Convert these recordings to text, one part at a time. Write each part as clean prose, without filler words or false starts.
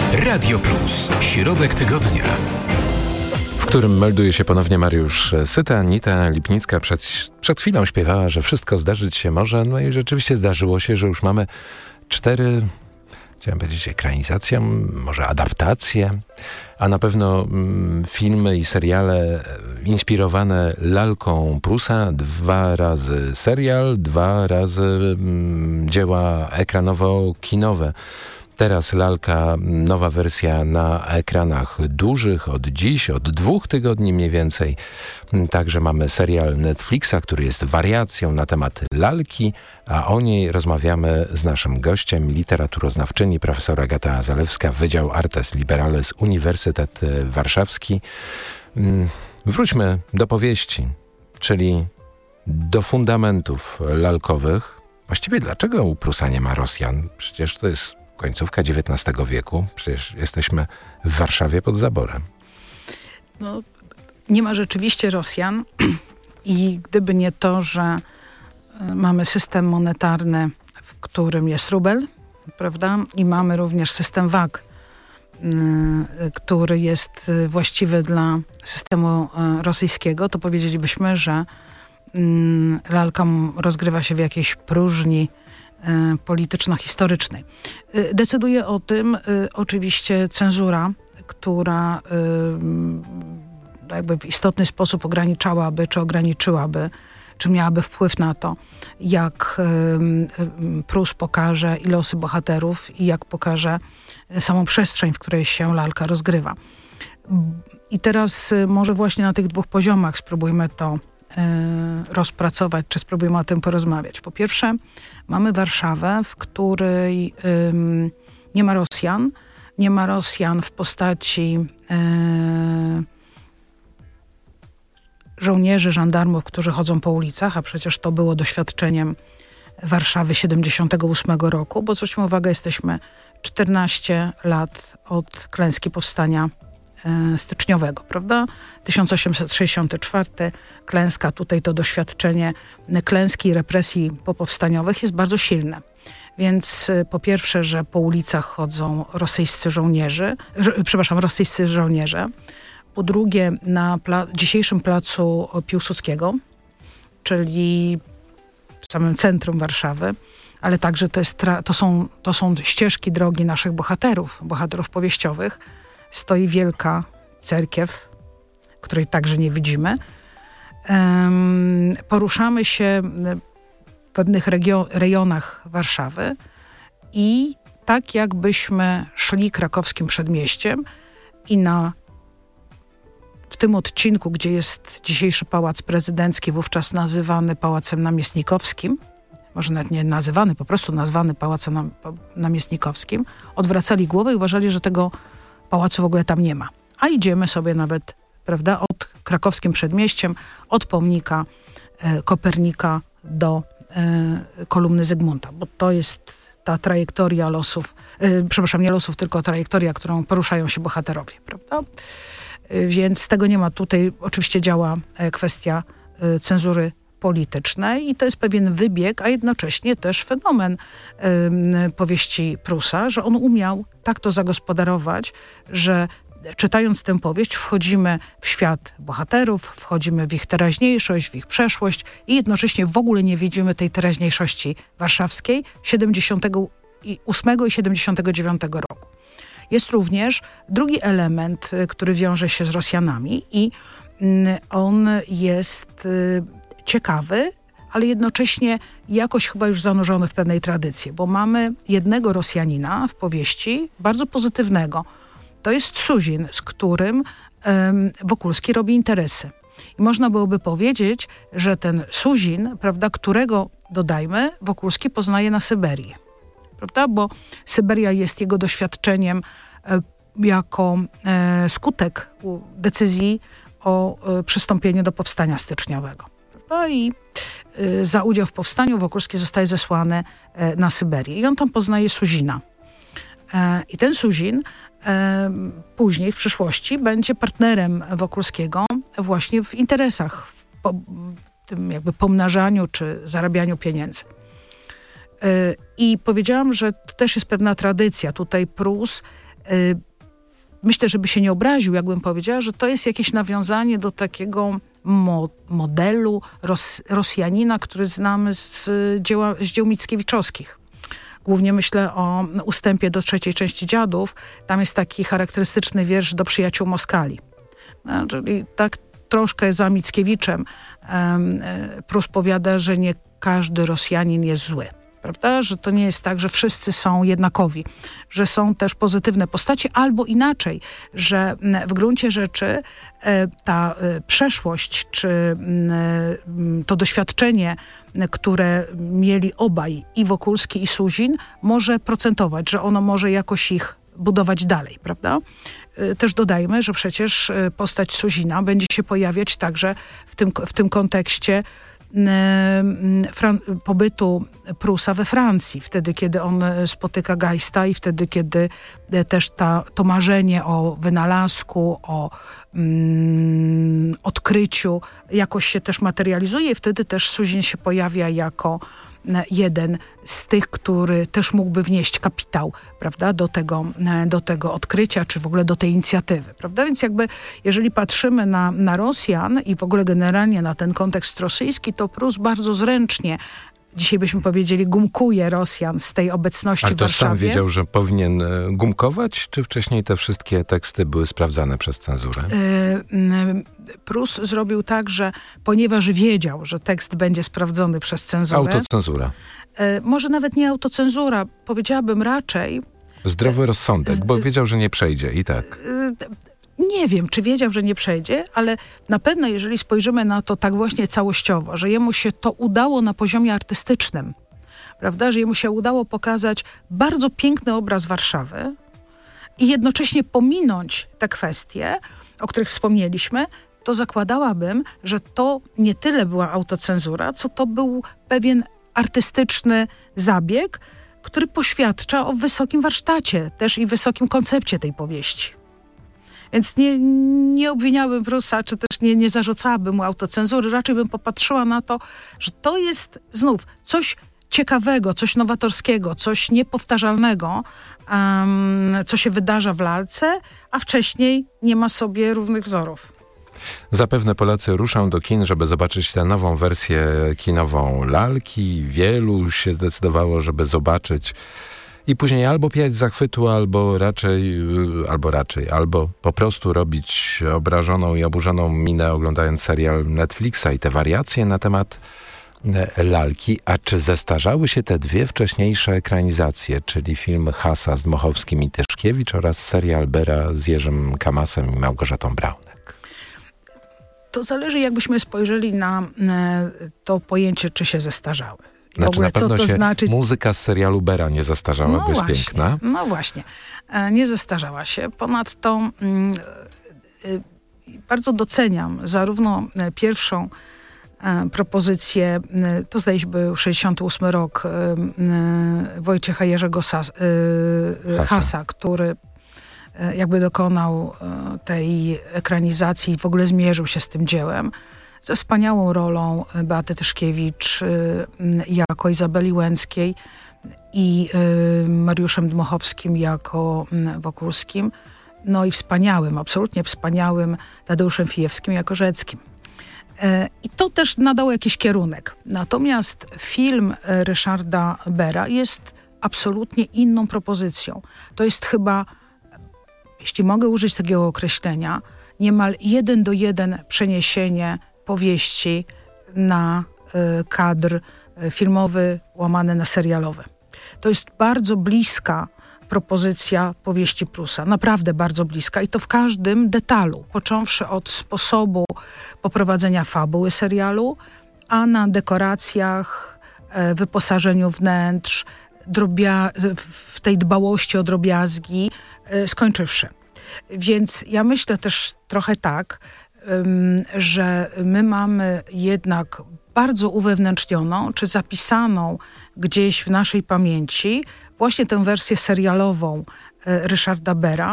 Radio Plus. Środek tygodnia. W którym melduje się ponownie Mariusz Syta. Anita Lipnicka przed chwilą śpiewała, że wszystko zdarzyć się może. No i rzeczywiście zdarzyło się, że już mamy 4, chciałem powiedzieć, ekranizacje, może adaptacje, a na pewno filmy i seriale inspirowane lalką Prusa. 2 razy serial, 2 razy dzieła ekranowo-kinowe. Teraz lalka, nowa wersja na ekranach dużych od dziś, od 2 tygodni mniej więcej. Także mamy serial Netflixa, który jest wariacją na temat lalki, a o niej rozmawiamy z naszym gościem, literaturoznawczyni profesor Agata Zalewska, Wydział Artes Liberales, Uniwersytet Warszawski. Wróćmy do powieści, czyli do fundamentów lalkowych. Właściwie dlaczego u Prusa nie ma Rosjan? Przecież to jest końcówka XIX wieku. Przecież jesteśmy w Warszawie pod zaborem. No, nie ma rzeczywiście Rosjan i gdyby nie to, że mamy system monetarny, w którym jest rubel, prawda? I mamy również system wag, który jest właściwy dla systemu rosyjskiego, to powiedzielibyśmy, że lalka rozgrywa się w jakiejś próżni polityczno-historycznej. Decyduje o tym oczywiście cenzura, która jakby w istotny sposób ograniczałaby, czy ograniczyłaby, czy miałaby wpływ na to, jak Prus pokaże i losy bohaterów i jak pokaże samą przestrzeń, w której się lalka rozgrywa. I teraz może właśnie na tych 2 poziomach spróbujmy to rozpracować, czy spróbujemy o tym porozmawiać. Po pierwsze, mamy Warszawę, w której nie ma Rosjan. Nie ma Rosjan w postaci żołnierzy, żandarmów, którzy chodzą po ulicach, a przecież to było doświadczeniem Warszawy 78 roku, bo zwróćmy uwagę, jesteśmy 14 lat od klęski powstania styczniowego, prawda? 1864 klęska, tutaj to doświadczenie klęski i represji popowstaniowych jest bardzo silne. Więc po pierwsze, że po ulicach chodzą rosyjscy żołnierze. Po drugie, na dzisiejszym placu Piłsudskiego, czyli w samym centrum Warszawy, ale także to są ścieżki drogi naszych bohaterów powieściowych. Stoi wielka cerkiew, której także nie widzimy. Poruszamy się w pewnych rejonach Warszawy i tak jakbyśmy szli krakowskim przedmieściem i w tym odcinku, gdzie jest dzisiejszy Pałac Prezydencki, wówczas nazywany Pałacem Namiestnikowskim, może nawet nie nazywany, po prostu nazwany Pałacem Namiestnikowskim, odwracali głowę i uważali, że tego pałacu w ogóle tam nie ma. A idziemy sobie nawet, prawda, od krakowskim przedmieściem, od pomnika Kopernika do kolumny Zygmunta, bo to jest ta trajektoria losów, nie losów, tylko trajektoria, którą poruszają się bohaterowie, prawda? Więc tego nie ma. Tutaj oczywiście działa kwestia cenzury politycznej i to jest pewien wybieg, a jednocześnie też fenomen powieści Prusa, że on umiał tak to zagospodarować, że czytając tę powieść wchodzimy w świat bohaterów, wchodzimy w ich teraźniejszość, w ich przeszłość i jednocześnie w ogóle nie widzimy tej teraźniejszości warszawskiej 78 i 79 roku. Jest również drugi element, który wiąże się z Rosjanami i on jest ciekawy, ale jednocześnie jakoś chyba już zanurzony w pewnej tradycji, bo mamy jednego Rosjanina w powieści, bardzo pozytywnego. To jest Suzin, z którym Wokulski robi interesy. I można byłoby powiedzieć, że ten Suzin, prawda, którego, dodajmy, Wokulski poznaje na Syberii. Prawda? Bo Syberia jest jego doświadczeniem jako skutek decyzji o przystąpieniu do powstania styczniowego. Prawda? I za udział w powstaniu Wokulski zostaje zesłany na Syberię. I on tam poznaje Suzina. I ten Suzin później, w przyszłości, będzie partnerem Wokulskiego właśnie w interesach, w tym jakby pomnażaniu czy zarabianiu pieniędzy. I powiedziałam, że to też jest pewna tradycja. Tutaj Prus Myślę, żeby się nie obraził, jakbym powiedziała, że to jest jakieś nawiązanie do takiego modelu Rosjanina, który znamy z dzieł Mickiewiczowskich. Głównie myślę o ustępie do 3. części Dziadów. Tam jest taki charakterystyczny wiersz do przyjaciół Moskali. Czyli tak troszkę za Mickiewiczem Prus powiada, że nie każdy Rosjanin jest zły. Prawda? Że to nie jest tak, że wszyscy są jednakowi, że są też pozytywne postacie, albo inaczej, że w gruncie rzeczy ta przeszłość, czy to doświadczenie, które mieli obaj, i Wokulski, i Suzin, może procentować, że ono może jakoś ich budować dalej, prawda? Też dodajmy, że przecież postać Suzina będzie się pojawiać także w tym kontekście pobytu Prusa we Francji, wtedy kiedy on spotyka Geista i wtedy kiedy też to marzenie o wynalazku, o odkryciu jakoś się też materializuje i wtedy też Suzin się pojawia jako jeden z tych, który też mógłby wnieść kapitał, prawda, do tego odkrycia, czy w ogóle do tej inicjatywy, prawda? Więc jakby, jeżeli patrzymy na Rosjan i w ogóle generalnie na ten kontekst rosyjski, to Prus bardzo zręcznie, dzisiaj byśmy powiedzieli, gumkuje Rosjan z tej obecności w Warszawie. Ale to sam wiedział, że powinien gumkować, czy wcześniej te wszystkie teksty były sprawdzane przez cenzurę? Prus zrobił tak, że ponieważ wiedział, że tekst będzie sprawdzony przez cenzurę... Autocenzura. Może nawet nie autocenzura, powiedziałabym raczej... Zdrowy rozsądek, bo wiedział, że nie przejdzie i tak. Nie wiem, czy wiedział, że nie przejdzie, ale na pewno jeżeli spojrzymy na to tak właśnie całościowo, że jemu się to udało na poziomie artystycznym, prawda, że jemu się udało pokazać bardzo piękny obraz Warszawy i jednocześnie pominąć te kwestie, o których wspomnieliśmy, to zakładałabym, że to nie tyle była autocenzura, co to był pewien artystyczny zabieg, który poświadcza o wysokim warsztacie też i wysokim koncepcie tej powieści. Więc nie obwiniałabym Prusa, czy też nie zarzucałabym mu autocenzury. Raczej bym popatrzyła na to, że to jest znów coś ciekawego, coś nowatorskiego, coś niepowtarzalnego, co się wydarza w lalce, a wcześniej nie ma sobie równych wzorów. Zapewne Polacy ruszą do kin, żeby zobaczyć tę nową wersję kinową lalki. Wielu się zdecydowało, żeby zobaczyć i później albo piać z zachwytu, albo po prostu robić obrażoną i oburzoną minę, oglądając serial Netflixa i te wariacje na temat lalki. A czy zestarzały się te dwie wcześniejsze ekranizacje, czyli film Hasa z Dmochowskim i Tyszkiewicz oraz serial Bera z Jerzym Kamasem i Małgorzatą Braunek? To zależy, jakbyśmy spojrzeli na to pojęcie, czy się zestarzały. Znaczy, na pewno się muzyka z serialu Bera nie zestarzała, bo jest piękna. No właśnie, nie zestarzała się. Ponadto bardzo doceniam zarówno pierwszą propozycję, to zdaje się był 68 rok, Wojciecha Jerzego Hasa, który jakby dokonał tej ekranizacji i w ogóle zmierzył się z tym dziełem, ze wspaniałą rolą Beaty Tyszkiewicz jako Izabeli Łęckiej i Mariuszem Dmochowskim jako Wokulskim, no i absolutnie wspaniałym Tadeuszem Fijewskim jako Rzeckim. I to też nadało jakiś kierunek. Natomiast film Ryszarda Bera jest absolutnie inną propozycją. To jest chyba, jeśli mogę użyć takiego określenia, niemal 1:1 przeniesienie powieści na kadr filmowy łamany na serialowy. To jest bardzo bliska propozycja powieści Prusa, naprawdę bardzo bliska i to w każdym detalu, począwszy od sposobu poprowadzenia fabuły serialu, a na dekoracjach, wyposażeniu wnętrz, w tej dbałości o drobiazgi, skończywszy. Więc ja myślę też trochę tak, że my mamy jednak bardzo uwewnętrznioną, czy zapisaną gdzieś w naszej pamięci właśnie tę wersję serialową Ryszarda Bera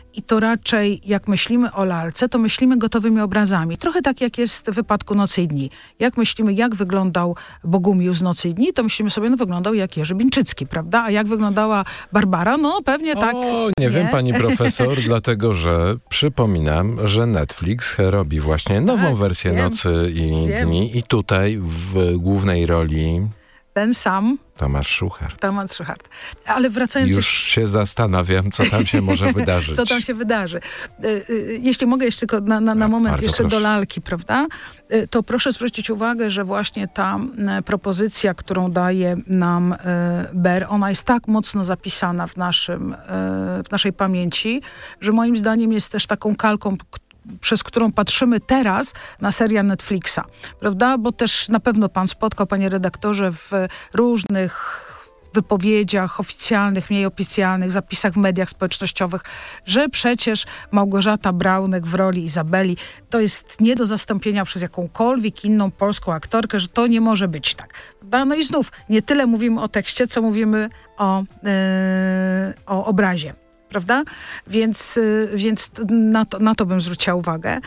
I to raczej, jak myślimy o lalce, to myślimy gotowymi obrazami. Trochę tak, jak jest w wypadku Nocy i Dni. Jak myślimy, jak wyglądał Bogumił z Nocy i Dni, to myślimy sobie, no wyglądał jak Jerzy Bińczycki, prawda? A jak wyglądała Barbara? No pewnie tak. Nie wiem, pani profesor, dlatego że przypominam, że Netflix robi właśnie nową wersję Nocy i Dni i tutaj w głównej roli ten sam Tomasz Szuchart. Ale wracając... Już się zastanawiam, co tam się może wydarzyć. Co tam się wydarzy. Jeśli mogę jeszcze tylko na moment jeszcze proszę. Do lalki, prawda? To proszę zwrócić uwagę, że właśnie ta propozycja, którą daje nam Ber, ona jest tak mocno zapisana w naszej pamięci, że moim zdaniem jest też taką kalką, przez którą patrzymy teraz na serial Netflixa, prawda? Bo też na pewno pan spotkał, panie redaktorze, w różnych wypowiedziach oficjalnych, mniej oficjalnych, zapisach w mediach społecznościowych, że przecież Małgorzata Braunek w roli Izabeli to jest nie do zastąpienia przez jakąkolwiek inną polską aktorkę, że to nie może być tak. No i znów, nie tyle mówimy o tekście, co mówimy o obrazie. Prawda? Więc na to bym zwróciła uwagę.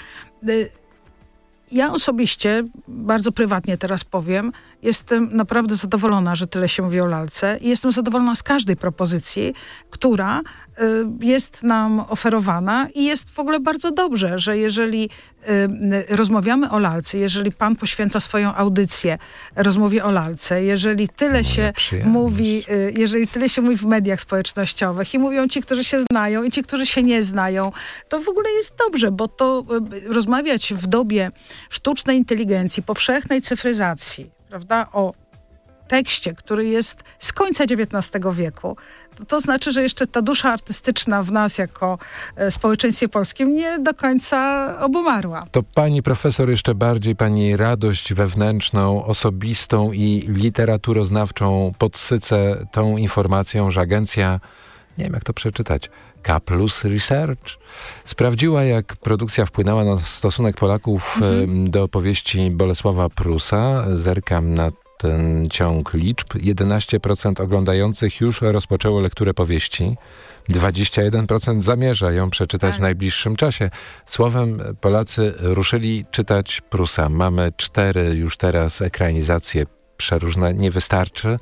Ja osobiście, bardzo prywatnie teraz powiem, jestem naprawdę zadowolona, że tyle się mówi o lalce i jestem zadowolona z każdej propozycji, która jest nam oferowana i jest w ogóle bardzo dobrze, że jeżeli rozmawiamy o lalce, jeżeli pan poświęca swoją audycję rozmowie o lalce, jeżeli tyle się mówi w mediach społecznościowych i mówią ci, którzy się znają i ci, którzy się nie znają, to w ogóle jest dobrze, bo to rozmawiać w dobie sztucznej inteligencji, powszechnej cyfryzacji, prawda, o tekście, który jest z końca XIX wieku, to znaczy, że jeszcze ta dusza artystyczna w nas jako społeczeństwie polskim nie do końca obumarła. To pani profesor jeszcze bardziej pani radość wewnętrzną, osobistą i literaturoznawczą podsycę tą informacją, że agencja, nie wiem jak to przeczytać, K+ Research sprawdziła, jak produkcja wpłynęła na stosunek Polaków do powieści Bolesława Prusa. Zerkam na ten ciąg liczb. 11% oglądających już rozpoczęło lekturę powieści. 21% zamierza ją przeczytać w najbliższym czasie. Słowem, Polacy ruszyli czytać Prusa. Mamy 4 już teraz ekranizacje przeróżne. Nie wystarczy?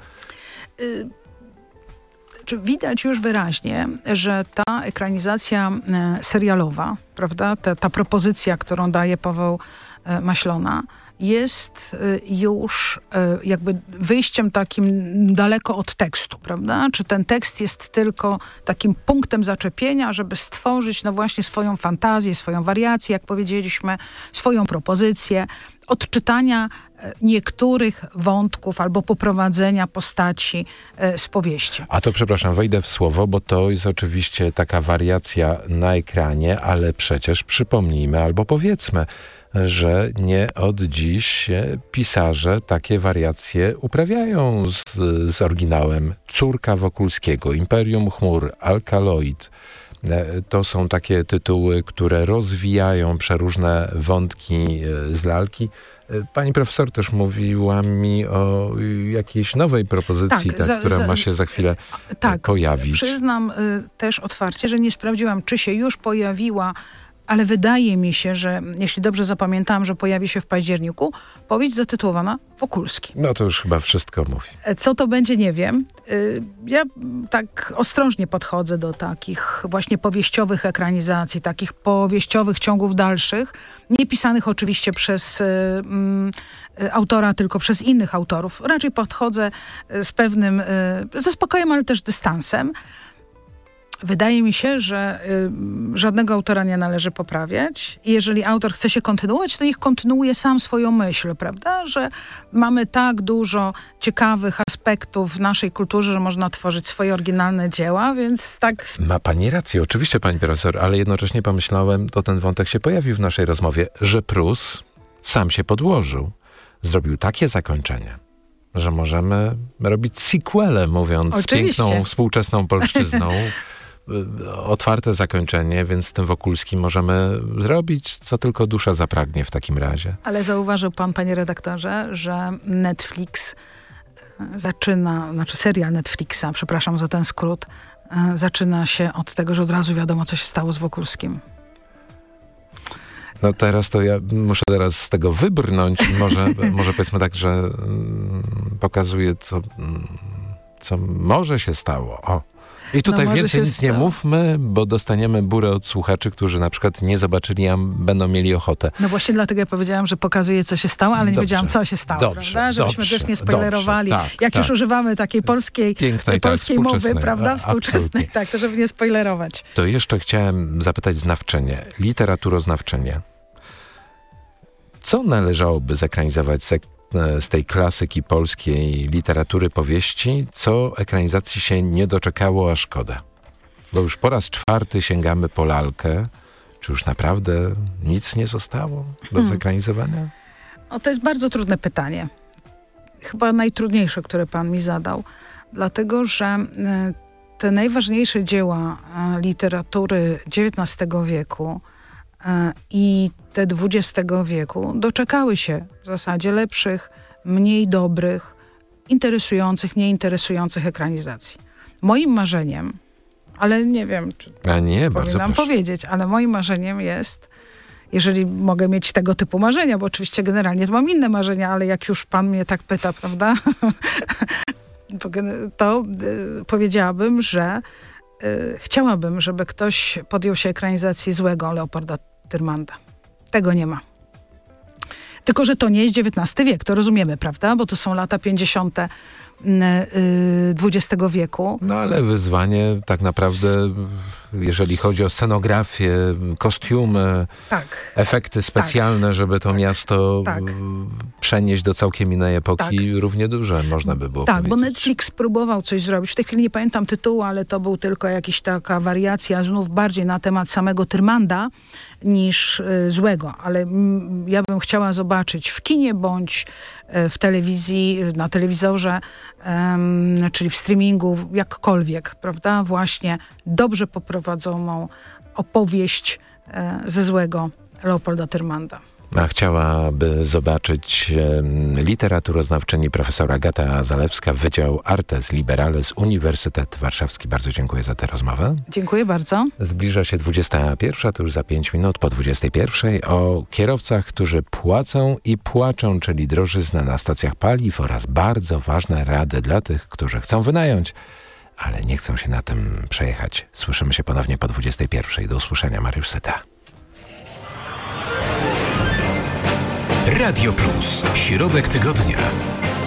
Widać już wyraźnie, że ta ekranizacja serialowa, prawda, ta propozycja, którą daje Paweł Maślona, jest już jakby wyjściem takim daleko od tekstu, prawda? Czy ten tekst jest tylko takim punktem zaczepienia, żeby stworzyć no właśnie swoją fantazję, swoją wariację, jak powiedzieliśmy, swoją propozycję, odczytania niektórych wątków albo poprowadzenia postaci z powieści. A to przepraszam, wejdę w słowo, bo to jest oczywiście taka wariacja na ekranie, ale przecież przypomnijmy albo powiedzmy, że nie od dziś pisarze takie wariacje uprawiają z oryginałem. Córka Wokulskiego, Imperium Chmur, Alkaloid. To są takie tytuły, które rozwijają przeróżne wątki z lalki. Pani profesor też mówiła mi o jakiejś nowej propozycji, która ma się za chwilę pojawić. Przyznam też otwarcie, że nie sprawdziłam, czy się już pojawiła, ale wydaje mi się, że jeśli dobrze zapamiętałam, że pojawi się w październiku, powieść zatytułowana Wokulski. No to już chyba wszystko mówi. Co to będzie, nie wiem. Ja tak ostrożnie podchodzę do takich właśnie powieściowych ekranizacji, takich powieściowych ciągów dalszych, nie pisanych oczywiście przez autora, tylko przez innych autorów. Raczej podchodzę z pewnym, ze spokojem, ale też dystansem. Wydaje mi się, że żadnego autora nie należy poprawiać. I jeżeli autor chce się kontynuować, to niech kontynuuje sam swoją myśl, prawda? Że mamy tak dużo ciekawych aspektów w naszej kulturze, że można tworzyć swoje oryginalne dzieła, więc tak... Ma pani rację, oczywiście pani profesor, ale jednocześnie pomyślałem, to ten wątek się pojawił w naszej rozmowie, że Prus sam się podłożył. Zrobił takie zakończenie, że możemy robić sequele, mówiąc oczywiście piękną, współczesną polszczyzną. Otwarte zakończenie, więc z tym Wokulskim możemy zrobić, co tylko dusza zapragnie w takim razie. Ale zauważył pan, panie redaktorze, że Netflix serial Netflixa, przepraszam za ten skrót, zaczyna się od tego, że od razu wiadomo, co się stało z Wokulskim. No teraz to ja muszę teraz z tego wybrnąć. Może powiedzmy tak, że pokazuje, co może się stało. O. I tutaj więcej nic nie mówmy, bo dostaniemy burę od słuchaczy, którzy na przykład nie zobaczyli, a będą mieli ochotę. No właśnie dlatego ja powiedziałam, że pokazuje, co się stało, ale nie powiedziałam, co się stało, prawda? Żebyśmy też nie spoilerowali. Jak już używamy takiej polskiej mowy, prawda? Współczesnej, tak, to żeby nie spoilerować. To jeszcze chciałem zapytać znawczynię, literaturoznawczynię. Co należałoby zekranizować z tej klasyki polskiej literatury powieści, co ekranizacji się nie doczekało, a szkoda? Bo już po raz 4 sięgamy po lalkę. Czy już naprawdę nic nie zostało do zekranizowania? O, to jest bardzo trudne pytanie. Chyba najtrudniejsze, które pan mi zadał. Dlatego, że te najważniejsze dzieła literatury XIX wieku i te XX wieku doczekały się w zasadzie lepszych, mniej dobrych, interesujących, mniej interesujących ekranizacji. Moim marzeniem, ale nie wiem, czy powinnam powiedzieć, ale moim marzeniem jest, jeżeli mogę mieć tego typu marzenia, bo oczywiście generalnie to mam inne marzenia, ale jak już pan mnie tak pyta, prawda, to powiedziałabym, że chciałabym, żeby ktoś podjął się ekranizacji złego Leopolda Tyrmanda. Tego nie ma. Tylko że to nie jest XIX wiek, to rozumiemy, prawda? Bo to są lata 50. XX wieku. No ale wyzwanie tak naprawdę, jeżeli chodzi o scenografię, kostiumy, efekty specjalne, żeby to miasto przenieść do całkiem innej epoki, równie duże, można by było powiedzieć. Bo Netflix próbował coś zrobić. W tej chwili nie pamiętam tytułu, ale to był tylko jakaś taka wariacja, znów bardziej na temat samego Tyrmanda niż złego. Ale ja bym chciała zobaczyć w kinie bądź w telewizji, na telewizorze, czyli w streamingu, jakkolwiek, prawda? Właśnie dobrze poprowadzoną opowieść ze złego Leopolda Tyrmanda. A chciałaby zobaczyć literaturoznawczyni profesor Agata Zalewska, Wydział Artes Liberales, Uniwersytet Warszawski. Bardzo dziękuję za tę rozmowę. Dziękuję bardzo. Zbliża się 21, to już za 5 minut po 21. O kierowcach, którzy płacą i płaczą, czyli drożyznę na stacjach paliw oraz bardzo ważne rady dla tych, którzy chcą wynająć, ale nie chcą się na tym przejechać. Słyszymy się ponownie po 21. Do usłyszenia, Mariusz Syta. Radio Plus. Środek tygodnia.